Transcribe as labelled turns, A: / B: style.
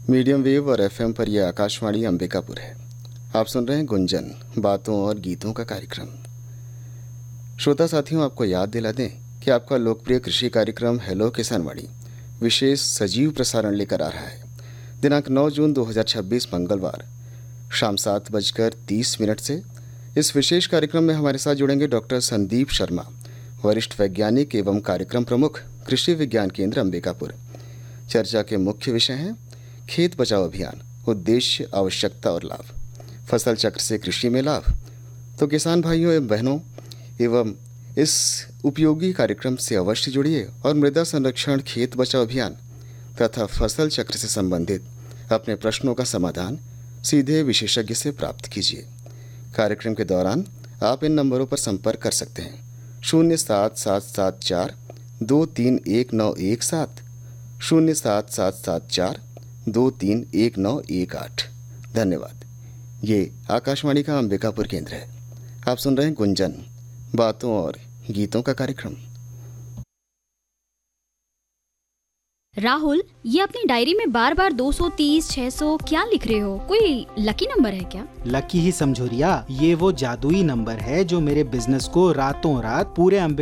A: Medium wave और FM पर यह आकाशवाणी अंबिकापुर है। आप सुन रहे हैं गुंजन, बातों और गीतों का कार्यक्रम। श्रोता साथियों, आपको याद दिला दें कि आपका लोकप्रिय कृषि कार्यक्रम हेलो किसानवाणी विशेष सजीव प्रसारण लेकर आ रहा है। दिनांक 9 जून 2026 मंगलवार शाम 7:30 से इस विशेष कार्यक्रम में हमारे साथ जुड़ेंगे डॉक्टर संदीप शर्मा, वरिष्ठ वैज्ञानिक एवं कार्यक्रम प्रमुख, कृषि विज्ञान केंद्र अंबिकापुर। चर्चा के मुख्य विषय हैं खेत बचाओ अभियान, उद्देश्य, आवश्यकता और लाभ, फसल चक्र से कृषि में लाभ। तो किसान भाइयों एवं बहनों एवं इस उपयोगी कार्यक्रम से अवश्य जुड़िए और मृदा संरक्षण, खेत बचाओ अभियान तथा फसल चक्र से संबंधित अपने प्रश्नों का समाधान सीधे विशेषज्ञ से प्राप्त कीजिए। कार्यक्रम के दौरान आप इन नंबरों पर संपर्क कर सकते हैं: 07774 231917, 07774 231918। धन्यवाद। ये आकाशवाणी का अंबिकापुर केंद्र है। आप सुन रहे हैं गुंजन, बातों और गीतों का कार्यक्रम।
B: राहुल, ये अपनी डायरी में बार बार 230, 600 क्या लिख रहे हो? कोई लकी नंबर है क्या?
C: लकी ही समझो रिया, ये वो जादुई नंबर है जो मेरे बिजनेस को रातों रात पूरे